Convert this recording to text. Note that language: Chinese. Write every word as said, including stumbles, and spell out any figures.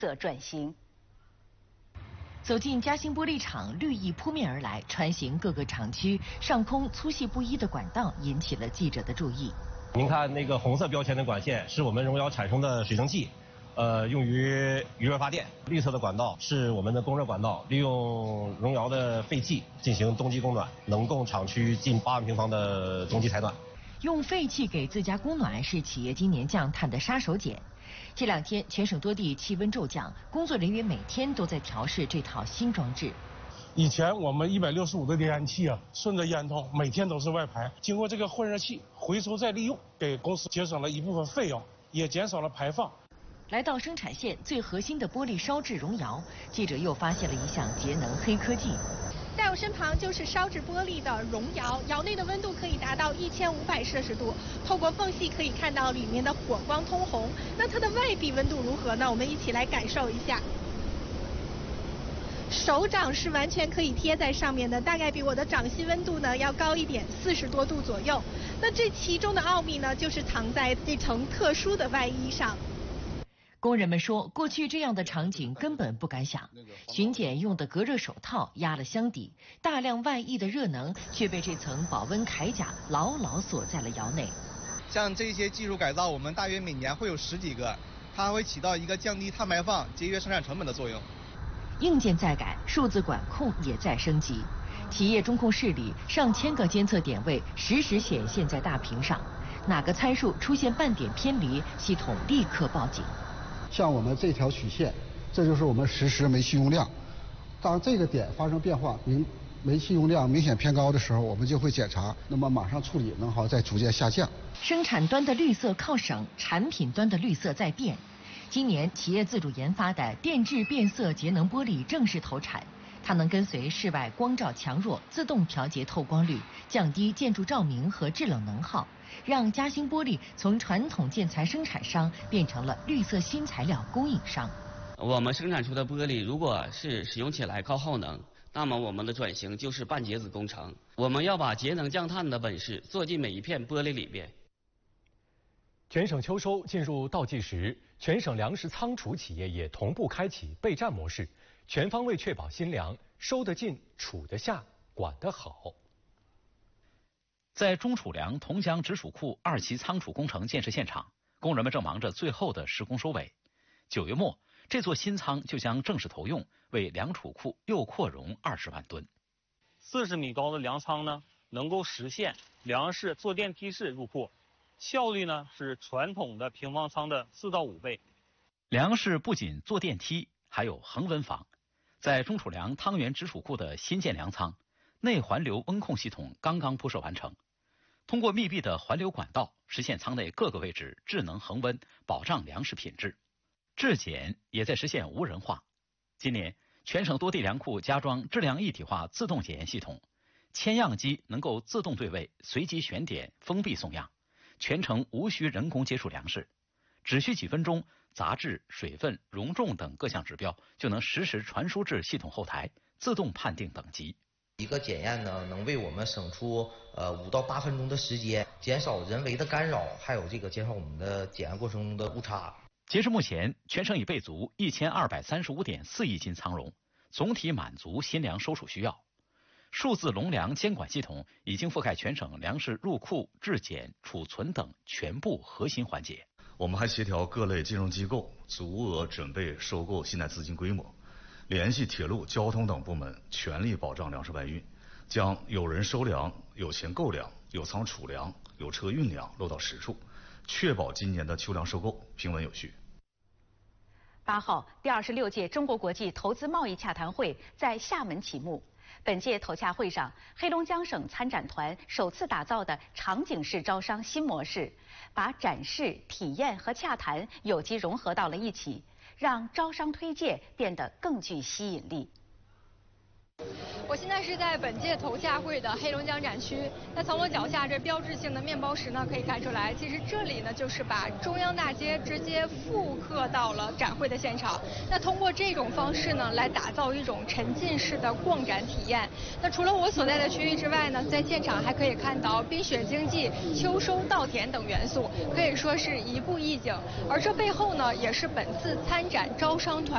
色转型。 走进嘉兴玻璃厂，绿意扑面而来，穿行各个厂区，上空粗细不一的管道引起了记者的注意。 您看那个红色标签的管线是我们荣窑产生的水蒸气，呃，用于余热发电。绿色的管道是我们的供热管道，利用荣窑的废气进行冬季供暖，能供厂区近八万平方的冬季采暖。 用废气给自家供暖是企业今年降碳的杀手锏。这两天，全省多地气温骤降，工作人员每天都在调试这套新装置。 以前我们一百六十五度的烟气啊，顺着烟囱每天都是外排，经过这个混热器回收再利用，给公司节省了一部分费用，也减少了排放。 来到生产线最核心的玻璃烧制熔窑，记者又发现了一项节能黑科技。 在我身旁就是烧制玻璃的熔窑，窑内的温度可以达到一千五百摄氏度，透过缝隙可以看到里面的火光通红。那它的外壁温度如何呢？我们一起来感受一下。手掌是完全可以贴在上面的，大概比我的掌心温度呢要高一点，四十多度左右。那这其中的奥秘呢，就是藏在这层特殊的外衣上。 工人们说，过去这样的场景根本不敢想。巡检用的隔热手套压了箱底，大量外溢的热能却被这层保温铠甲牢牢锁在了窑内。 像这些技术改造，我们大约每年会有十几个，它会起到一个降低碳排放、节约生产成本的作用。 硬件在改，数字管控也在升级。企业中控室里上千个监测点位实时显现在大屏上，哪个参数出现半点偏离，系统立刻报警。 像我们这条曲线，这就是我们实时煤气用量。当这个点发生变化，明煤气用量明显偏高的时候，我们就会检查，那么马上处理，能好再逐渐下降。 生产端的绿色靠省，产品端的绿色在变。今年企业自主研发的电致变色节能玻璃正式投产，它能跟随室外光照强弱自动调节透光率，降低建筑照明和制冷能耗，让嘉兴玻璃从传统建材生产商变成了绿色新材料供应商。 我们生产出的玻璃如果是使用起来高耗能，那么我们的转型就是半节子工程。我们要把节能降碳的本事做进每一片玻璃里边。 全省秋收进入倒计时，全省粮食仓储企业也同步开启备战模式，全方位确保新粮收得进、储得下、管得好。 在中储粮同江直属库二期仓储工程建设现场，工人们正忙着最后的施工收尾。九月末，这座新仓就将正式投用，为粮储库又扩容二十万吨。 四十米高的粮仓呢，能够实现粮食坐电梯式入库。效率呢是传统的平方仓的四到五倍。 粮食不仅坐电梯，还有恒温房。在中储粮汤源直储库的新建粮仓，内环流温控系统刚刚铺设完成。通过密闭的环流管道，实现仓内各个位置智能恒温，保障粮食品质。质检也在实现无人化。今年，全省多地粮库加装质量一体化自动检验系统，签样机能够自动对位，随机选点，封闭送样。全程无需人工接触粮食，只需几分钟，杂质、水分、容重等各项指标就能实时传输至系统后台，自动判定等级。 一个检验呢，能为我们省出呃五到八分钟的时间，减少人为的干扰，还有这个减少我们的检验过程中的误差。 截至目前，全省已备足一千二百三十五点四亿斤仓容，总体满足新粮收储需要。数字农粮监管系统已经覆盖全省粮食入库、质检、储存等全部核心环节。 我们还协调各类金融机构足额准备收购信贷资金规模，联系铁路、交通等部门，全力保障粮食外运，将有人收粮、有钱购粮、有仓储粮、有车运粮落到实处，确保今年的秋粮收购平稳有序。 八号，第二十六届中国国际投资贸易洽谈会在厦门启幕。本届投洽会上，黑龙江省参展团首次打造的场景式招商新模式，把展示、体验和洽谈有机融合到了一起，让招商推介变得更具吸引力。 我现在是在本届投洽会的黑龙江展区。那从我脚下这标志性的面包石呢，可以看出来，其实这里呢就是把中央大街直接复刻到了展会的现场。那通过这种方式呢，来打造一种沉浸式的逛展体验。那除了我所在的区域之外呢，在现场还可以看到冰雪经济、秋收稻田等元素，可以说是一步一景。而这背后呢，也是本次参展招商团